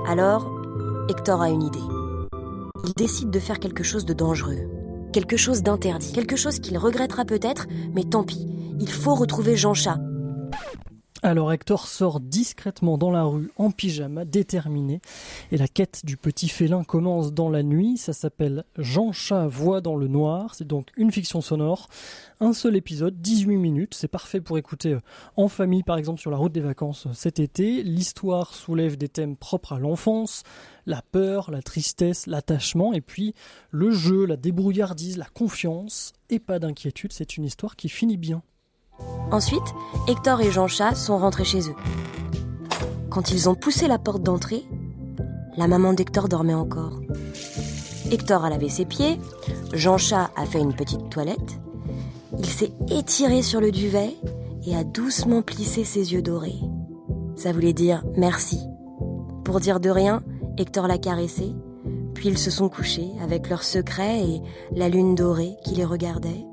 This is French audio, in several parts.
Alors, Hector a une idée. Il décide de faire quelque chose de dangereux, quelque chose d'interdit, quelque chose qu'il regrettera peut-être, mais tant pis, il faut retrouver Jean-Chat. Alors Hector sort discrètement dans la rue en pyjama, déterminé, et la quête du petit félin commence dans la nuit. Ça s'appelle Jean-Chat voit dans le noir, c'est donc une fiction sonore, un seul épisode, 18 minutes, c'est parfait pour écouter en famille par exemple sur la route des vacances cet été. L'histoire soulève des thèmes propres à l'enfance, la peur, la tristesse, l'attachement, et puis le jeu, la débrouillardise, la confiance, et pas d'inquiétude, c'est une histoire qui finit bien. Ensuite, Hector et Jean-Chat sont rentrés chez eux. Quand ils ont poussé la porte d'entrée, la maman d'Hector dormait encore. Hector a lavé ses pieds, Jean-Chat a fait une petite toilette, il s'est étiré sur le duvet et a doucement plissé ses yeux dorés. Ça voulait dire merci. Pour dire de rien, Hector l'a caressé, puis ils se sont couchés avec leurs secrets et la lune dorée qui les regardait.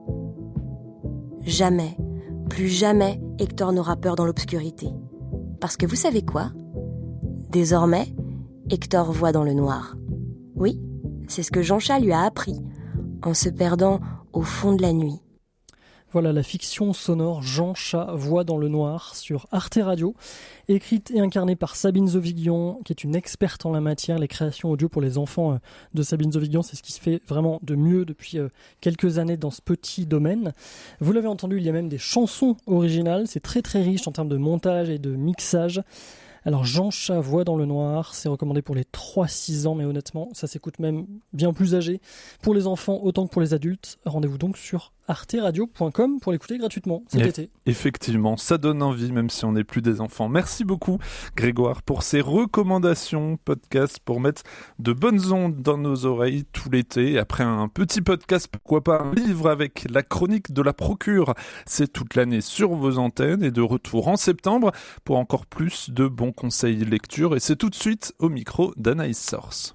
Jamais, plus jamais, Hector n'aura peur dans l'obscurité. Parce que vous savez quoi ? Désormais, Hector voit dans le noir. Oui, c'est ce que Jean-Chat lui a appris, en se perdant au fond de la nuit. Voilà la fiction sonore Jean-Chat voit dans le noir sur Arte Radio, écrite et incarnée par Sabine Zovigian, qui est une experte en la matière. Les créations audio pour les enfants de Sabine Zovigian, c'est ce qui se fait vraiment de mieux depuis quelques années dans ce petit domaine. Vous l'avez entendu, il y a même des chansons originales, c'est très très riche en termes de montage et de mixage. Alors Jean-Chat voit dans le noir, c'est recommandé pour les 3-6 ans, mais honnêtement, ça s'écoute même bien plus âgé. Pour les enfants autant que pour les adultes, rendez-vous donc sur arteradio.com pour l'écouter gratuitement cet été. Effectivement, ça donne envie, même si on n'est plus des enfants. Merci beaucoup Grégoire pour ces recommandations podcast pour mettre de bonnes ondes dans nos oreilles tout l'été. Après un petit podcast, pourquoi pas un livre avec la chronique de la procure. C'est toute l'année sur vos antennes et de retour en septembre pour encore plus de bons conseils lecture. Et c'est tout de suite au micro d'Anaïs Source.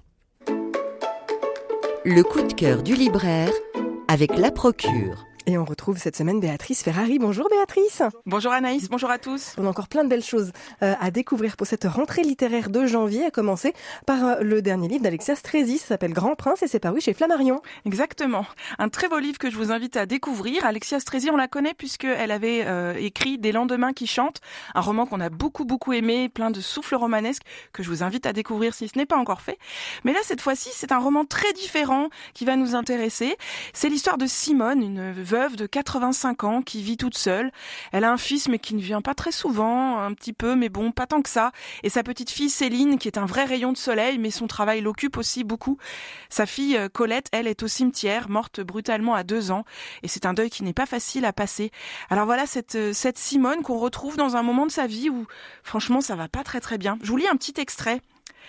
Le coup de cœur du libraire avec la procure. Et on retrouve cette semaine Béatrice Ferrari. Bonjour Béatrice. Bonjour Anaïs, bonjour à tous. On a encore plein de belles choses à découvrir pour cette rentrée littéraire de janvier, à commencer par le dernier livre d'Alexia Strezzi, ça s'appelle Grand Prince et c'est paru chez Flammarion. Exactement, un très beau livre que je vous invite à découvrir. Alexia Strezzi, on la connaît puisqu'elle avait écrit Des lendemains qui chantent, un roman qu'on a beaucoup aimé, plein de souffles romanesques que je vous invite à découvrir si ce n'est pas encore fait. Mais là, cette fois-ci, c'est un roman très différent qui va nous intéresser. C'est l'histoire de Simone, une veuve de 85 ans qui vit toute seule. Elle a un fils mais qui ne vient pas très souvent, un petit peu, mais bon, pas tant que ça. Et sa petite fille Céline qui est un vrai rayon de soleil, mais son travail l'occupe aussi beaucoup. Sa fille Colette, elle, est au cimetière, morte brutalement à 2 ans. Et c'est un deuil qui n'est pas facile à passer. Alors voilà cette Simone qu'on retrouve dans un moment de sa vie où, franchement, ça va pas très bien. Je vous lis un petit extrait.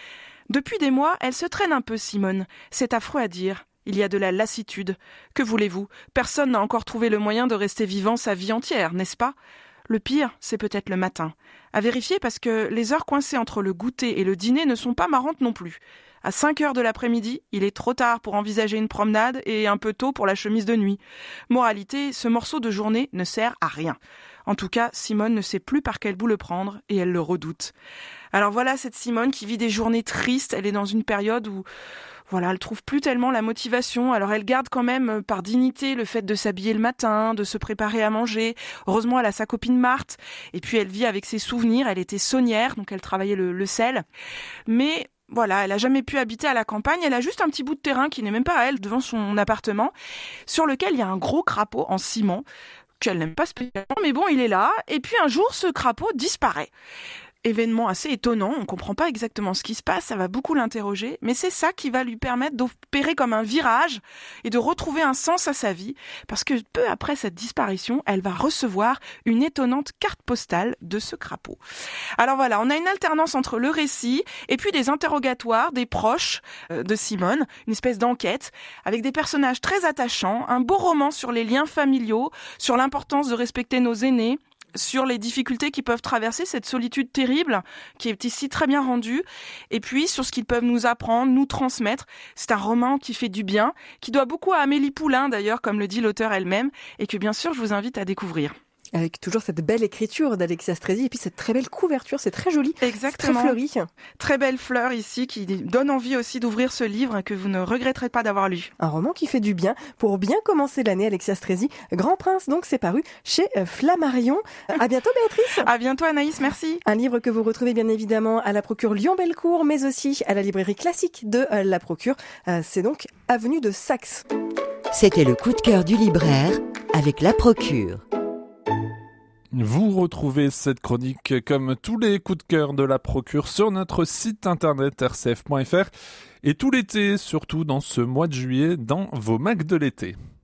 Depuis des mois, elle se traîne un peu, Simone. C'est affreux à dire. Il y a de la lassitude. Que voulez-vous ? Personne n'a encore trouvé le moyen de rester vivant sa vie entière, n'est-ce pas ? Le pire, c'est peut-être le matin. À vérifier parce que les heures coincées entre le goûter et le dîner ne sont pas marrantes non plus. À 5h de l'après-midi, il est trop tard pour envisager une promenade et un peu tôt pour la chemise de nuit. Moralité, ce morceau de journée ne sert à rien. En tout cas, Simone ne sait plus par quel bout le prendre et elle le redoute. Alors voilà cette Simone qui vit des journées tristes. Elle est dans une période où elle trouve plus tellement la motivation. Alors elle garde quand même par dignité le fait de s'habiller le matin, de se préparer à manger. Heureusement, elle a sa copine Marthe. Et puis elle vit avec ses souvenirs. Elle était saunière, donc elle travaillait le sel. Mais voilà, elle a jamais pu habiter à la campagne. Elle a juste un petit bout de terrain qui n'est même pas à elle, devant son appartement, sur lequel il y a un gros crapaud en ciment qu'elle n'aime pas spécialement. Mais bon, il est là. Et puis un jour, ce crapaud disparaît. Événement assez étonnant, on ne comprend pas exactement ce qui se passe, ça va beaucoup l'interroger, mais c'est ça qui va lui permettre d'opérer comme un virage et de retrouver un sens à sa vie, parce que peu après cette disparition, elle va recevoir une étonnante carte postale de ce crapaud. Alors voilà, on a une alternance entre le récit et puis des interrogatoires des proches de Simone, une espèce d'enquête, avec des personnages très attachants, un beau roman sur les liens familiaux, sur l'importance de respecter nos aînés, sur les difficultés qu'ils peuvent traverser, cette solitude terrible qui est ici très bien rendue, et puis sur ce qu'ils peuvent nous apprendre, nous transmettre. C'est un roman qui fait du bien, qui doit beaucoup à Amélie Poulain d'ailleurs, comme le dit l'auteure elle-même, et que bien sûr je vous invite à découvrir. Avec toujours cette belle écriture d'Alexia Stresi et puis cette très belle couverture, c'est très joli. Exactement. Très fleuri. Très belle fleur ici qui donne envie aussi d'ouvrir ce livre que vous ne regretterez pas d'avoir lu. Un roman qui fait du bien pour bien commencer l'année, Alexia Stresi. Grand Prince, donc, c'est paru chez Flammarion. À bientôt, Béatrice. À bientôt, Anaïs, merci. Un livre que vous retrouvez bien évidemment à la Procure Lyon-Bellecour, mais aussi à la librairie classique de la Procure. C'est donc avenue de Saxe. C'était le coup de cœur du libraire avec la Procure. Vous retrouvez cette chronique comme tous les coups de cœur de la Procure sur notre site internet rcf.fr et tout l'été, surtout dans ce mois de juillet, dans vos Macs de l'été.